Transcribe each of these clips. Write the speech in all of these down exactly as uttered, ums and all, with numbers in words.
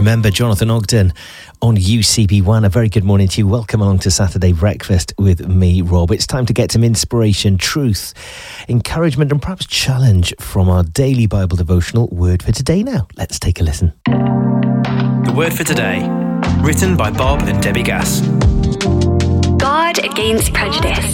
remember Jonathan Ogden on U C B one. A very good morning to you. Welcome along to Saturday Breakfast with me, Rob. It's time to get some inspiration, truth, encouragement and perhaps challenge from our daily Bible devotional Word for Today now. Let's take a listen. The Word for Today, written by Bob and Debbie Gass. God against prejudice.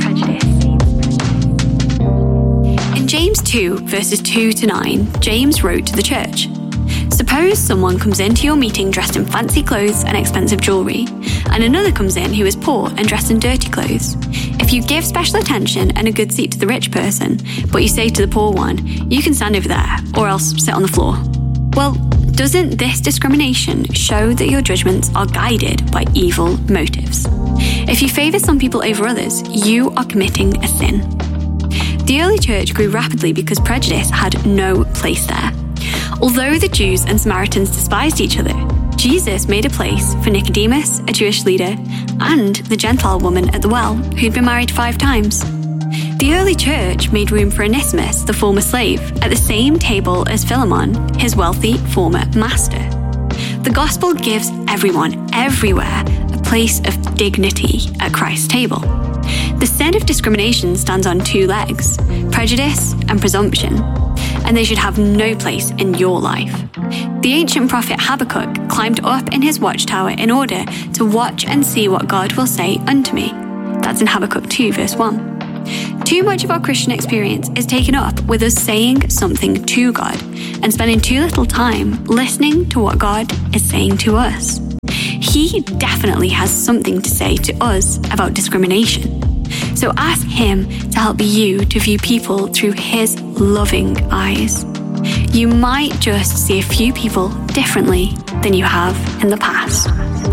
In James two, verses two to nine, James wrote to the church, "Suppose someone comes into your meeting dressed in fancy clothes and expensive jewellery, and another comes in who is poor and dressed in dirty clothes. If you give special attention and a good seat to the rich person, but you say to the poor one, 'You can stand over there, or else sit on the floor,' well, doesn't this discrimination show that your judgments are guided by evil motives? If you favour some people over others, you are committing a sin." The early church grew rapidly because prejudice had no place there. Although the Jews and Samaritans despised each other, Jesus made a place for Nicodemus, a Jewish leader, and the Gentile woman at the well, who'd been married five times. The early church made room for Onesimus, the former slave, at the same table as Philemon, his wealthy former master. The gospel gives everyone, everywhere, a place of dignity at Christ's table. The sin of discrimination stands on two legs, prejudice and presumption, and they should have no place in your life. The ancient prophet Habakkuk climbed up in his watchtower in order to watch and see what God will say unto me. That's in Habakkuk two, verse one. Too much of our Christian experience is taken up with us saying something to God and spending too little time listening to what God is saying to us. He definitely has something to say to us about discrimination. So ask him to help you to view people through his loving eyes. You might just see a few people differently than you have in the past.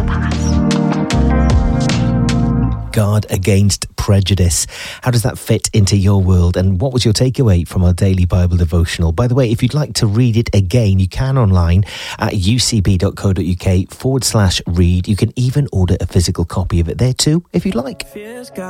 God against prejudice. How does that fit into your world? And what was your takeaway from our daily Bible devotional? By the way, if you'd like to read it again, you can online at ucb.co.uk forward slash read. You can even order a physical copy of it there too, if you'd like.